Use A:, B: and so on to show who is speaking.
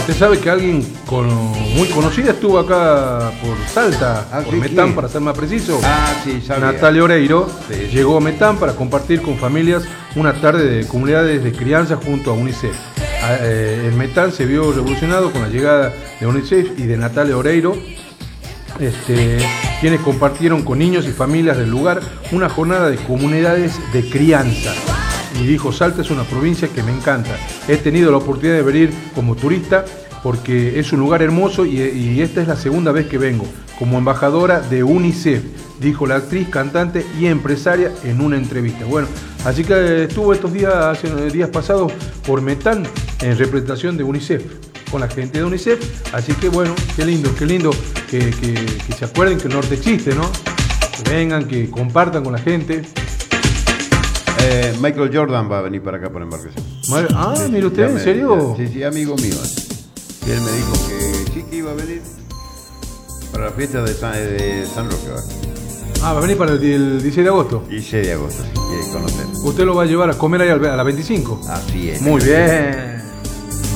A: Usted sabe que alguien muy conocida estuvo acá por Salta, por
B: sí,
A: Metán,
B: ¿quién?
A: para ser más preciso.
B: Sí, sabía.
A: Natalia Oreiro
B: Sí.
A: llegó a Metán para compartir con familias una tarde de comunidades de crianza junto a UNICEF. En Metán se vio revolucionado con la llegada de UNICEF y de Natalia Oreiro, quienes compartieron con niños y familias del lugar una jornada de comunidades de crianza. Y dijo: Salta es una provincia que me encanta. He tenido la oportunidad de venir como turista porque es un lugar hermoso y esta es la segunda vez que vengo como embajadora de UNICEF, dijo la actriz, cantante y empresaria en una entrevista. Bueno, así que estuvo estos días, hace días pasados, por Metán en representación de UNICEF, con la gente de UNICEF. Así que bueno, qué lindo que se acuerden que el norte existe, ¿no? Que vengan, que compartan con la gente.
B: Michael Jordan va a venir para acá por embarcación.
A: Ah, mire usted, ¿en serio?
B: Sí, amigo mío. Y él me dijo que sí, que iba a venir para la fiesta de San Roque.
A: Va a venir para el 16 de agosto.
B: 16 de agosto, si quiere conocer.
A: Usted lo va a llevar a comer ahí a la 25.
B: Así es.
A: Muy bien.